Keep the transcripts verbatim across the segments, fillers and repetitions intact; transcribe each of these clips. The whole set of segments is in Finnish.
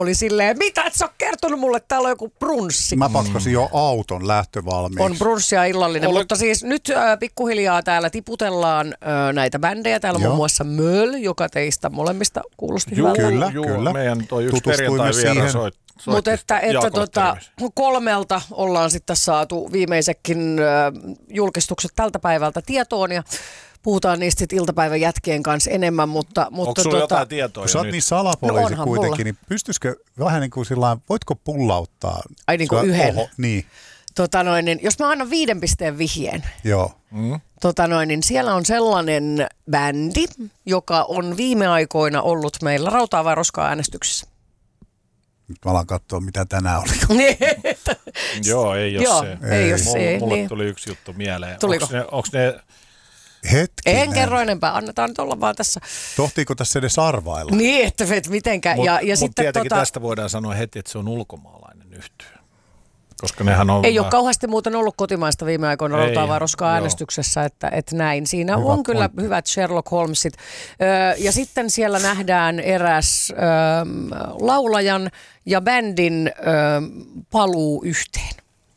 oli silleen, mitä et sä oot kertonut mulle, täällä on joku brunssi. Mä pakkasin jo auton lähtövalmiiksi. On brunssia illallinen, Ole... mutta siis nyt äh, pikkuhiljaa täällä tiputellaan äh, näitä bändejä. Täällä on muun muassa Möl, joka teistä molemmista kuulosti Juu, hyvältä. Kyllä, juu, kyllä. Meidän toi yksi perjantai-viera soit, mutta että, että tota, kolmelta ollaan sitten saatu viimeisetkin äh, julkistukset tältä päivältä tietoon ja puhutaan niistä sit iltapäivän jätkien kanssa enemmän, mutta... mutta onko sulla tota, jotain tietoa kun sä oot nyt? niin salapoliisi no kuitenkin, mulla. niin pystyisikö vähän niin kuin sillain, voitko pullauttaa? Ai niin kuin yhden? Oho, niin. Tota noin, niin, jos mä annan viiden pisteen vihjeen. Joo. Mm. Tota noin, niin siellä on sellainen bändi, joka on viime aikoina ollut meillä Rautaa vai Roskaa äänestyksessä. Nyt mä alan katsoa, mitä tänään oli. Joo, ei ole Joo, se. ei ole Mulle, se, mulle niin. tuli yksi juttu mieleen. Tuliko? Onko ne, onks ne Hetkinen. En kerro enempää, annetaan nyt olla vaan tässä. Tohtiiko tässä edes arvailla? Niin, että et mitenkään. Mut, ja, ja mut sitten tietenkin tota, tästä voidaan sanoa heti, että se on ulkomaalainen yhtye. Koska nehän on... ei ole kauheasti muuten ollut kotimaista viime aikoina Rautaa vai Roskaa joo. äänestyksessä, että, että näin. Siinä Hyvä on kyllä pointti. hyvät Sherlock Holmesit. Öö, ja sitten siellä nähdään eräs öö, laulajan ja bändin öö, paluu yhteen.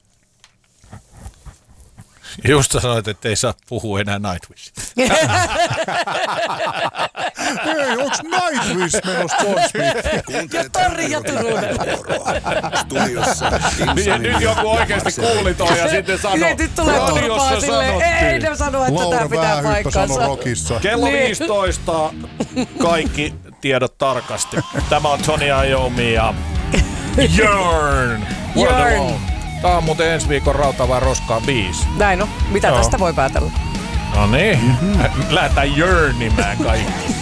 Just sä sanoit, että ei saa puhua enää Nightwish. Ei, onks Nightwish menossa konspiin? Ja Tori ja Turunen. Studiossa Ja nyt joku oikeasti kuuli toi ja sitten sanoi. Niin, nyt tulee turpaa silleen, ei ne sano, että Laura tämä pitää Vähähyppä paikkansa. sanoi rockissa. Kello Niin. viisitoista, kaikki tiedot tarkasti. Tämä on Tony Iommi ja Yearn. Yearn. Tämä on muuten ensi viikon Rauta vai Roskaa biisi. Näin on. Mitä Joo. tästä voi päätellä? No niin, lähdetään Yearnimään kaikki.